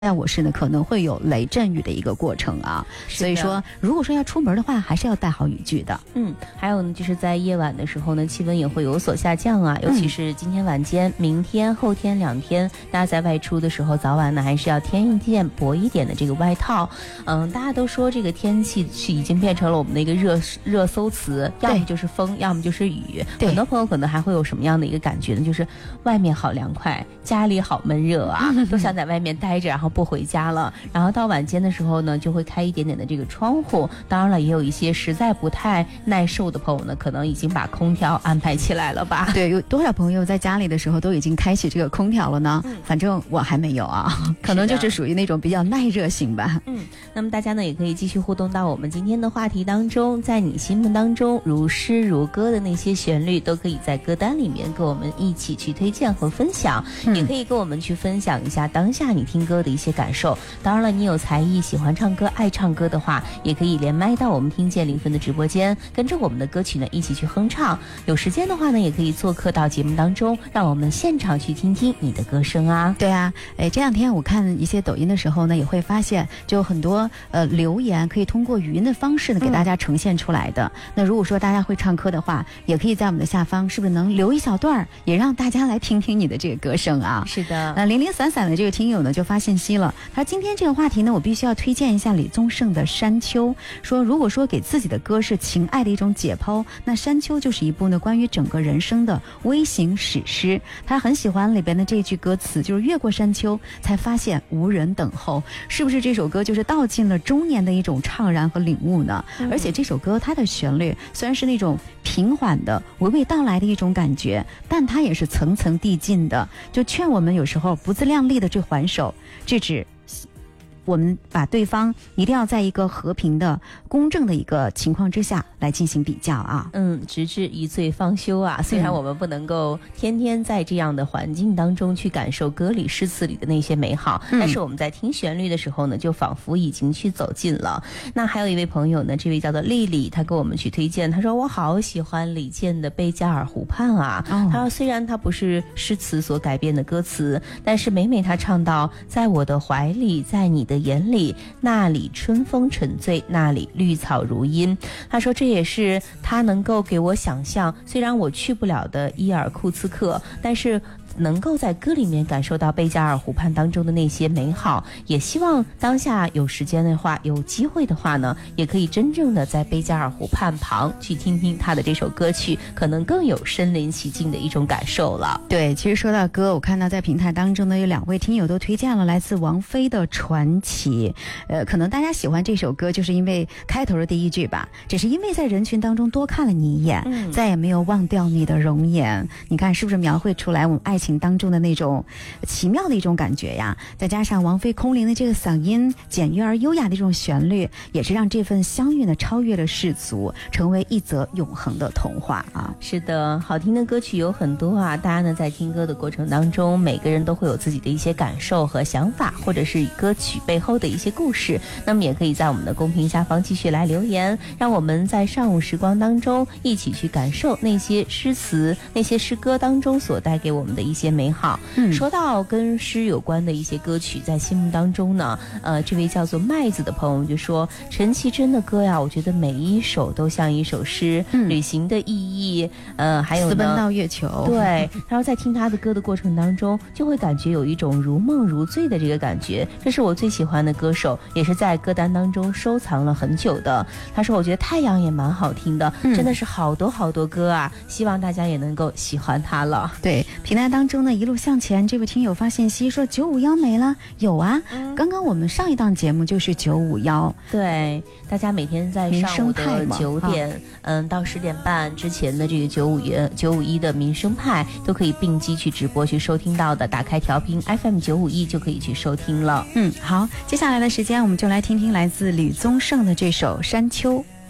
在我市呢可能会有雷阵雨的一个过程啊，所以说如果说要出门的话，还是要带好雨具的。 还有呢，就是在夜晚的时候呢，气温也会有所下降啊，尤其是今天晚间、明天、后天2天，大家在外出的时候，早晚呢还是要添一件薄一点的这个外套。大家都说这个天气是已经变成了我们的一个热搜词，要么就是风，要么就是雨。很多朋友可能还会有什么样的一个感觉呢？就是外面好凉快，家里好闷热啊，都想在外面待着，然后不回家了。然后到晚间的时候呢，就会开一点点的这个窗户。当然了，也有一些实在不太耐受的朋友呢，可能已经把空调安排起来了吧？ 对，有多少朋友在家里的时候都已经开启这个空调了呢？反正我还没有啊，可能就是属于那种比较耐热型吧。 那么大家呢也可以继续互动到我们今天的话题当中，在你心目当中如诗如歌的那些旋律，都可以在歌单里面跟我们一起去推荐和分享，也可以跟我们去分享一下当下你听歌的一些感受。当然了，你有才艺，喜欢唱歌，爱唱歌的话，也可以连麦到我们听见零分的直播间，跟着我们的歌曲呢一起去哼唱。有时间的话呢，也可以做客到节目当中，让我们现场去听听你的歌声啊。 对啊，这两天我看一些抖音的时候呢，也会发现就很多留言可以通过语音的方式呢给大家呈现出来的。那如果说大家会唱歌的话，也可以在我们的下方是不是能留一小段，也让大家来听听你的这个歌声啊？ 是的。 零零散散的这个听友呢就发信息了，他说今天这个话题呢，我必须要推荐一下李宗盛的《山丘》，说如果说给自己的歌是情爱的一种解剖，那《山丘》就是一部呢关于整个人生的微型史诗。他很喜欢里边的这句歌词，就是越过山丘才发现无人等候。是不是这首歌就是道尽了中年的一种怅然和领悟呢？而且这首歌它的旋律虽然是那种平缓的娓娓道来的一种感觉，但它也是层层递进的，就劝我们有时候不自量力的去还手，制止我们把对方一定要在一个和平的公正的一个情况之下来进行比较啊。 直至一醉方休啊。虽然我们不能够天天在这样的环境当中去感受歌里诗词里的那些美好，但是我们在听旋律的时候呢，就仿佛已经去走近了。那还有一位朋友呢，这位叫做丽丽，他给我们去推荐，他说我好喜欢李健的《贝加尔湖畔》啊。他说虽然他不是诗词所改编的歌词，但是每他唱到在我的怀里，在你的眼里，那里春风沉醉，那里绿草如茵。他说这也是他能够给我想象，虽然我去不了的伊尔库茨克，但是能够在歌里面感受到贝加尔湖畔当中的那些美好。也希望当下有时间的话，有机会的话呢，也可以真正的在贝加尔湖畔旁去听听他的这首歌曲，可能更有身临其境的一种感受了。 对，其实说到歌，我看到在平台当中呢，有2位听友都推荐了来自王菲的《传奇》。可能大家喜欢这首歌就是因为开头的第一句吧，只是因为在人群当中多看了你一眼，再也没有忘掉你的容颜。你看是不是描绘出来我们爱情当中的那种奇妙的一种感觉呀？再加上王菲空灵的这个嗓音，简约而优雅的这种旋律，也是让这份相遇呢超越了世俗，成为一则永恒的童话啊！ 是的，好听的歌曲有很多啊，大家呢在听歌的过程当中，每个人都会有自己的一些感受和想法，或者是歌曲背后的一些故事。那么也可以在我们的公屏下方继续来留言，让我们在上午时光当中一起去感受那些诗词、那些诗歌当中所带给我们的一些美好。说到跟诗有关的一些歌曲，在心目当中呢，这位叫做麦子的朋友就说，陈绮贞的歌呀，我觉得每一首都像一首诗，旅行的意义，还有呢， 私奔到月球。 对，然后在听他的歌的过程当中，就会感觉有一种如梦如醉的这个感觉。这是我最喜欢的歌手，也是在歌单当中收藏了很久的。他说我觉得太阳也蛮好听的，真的是好多好多歌啊，希望大家也能够喜欢他了。 对，平台当中呢一路向前，这位听友发信息说951没了。有啊，刚刚我们上一档节目就是951。 对，大家每天在上午的9点到10点半之前的这个951的民生派都可以并机去直播去收听到的，打开调频 FM951就可以去收听了。 好，接下来的时间我们就来听听来自吕宗盛的这首《山丘》。